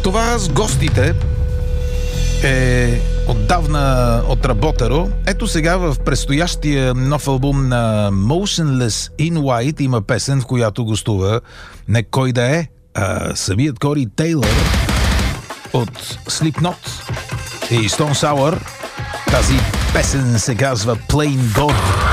Това с гостите е отдавна отработено. Ето сега в предстоящия нов албум на Motionless in White има песен, в която гостува не кой да е, а самият Кори Тейлър от Slipknot и Stone Sour. Тази песен се казва Plain God.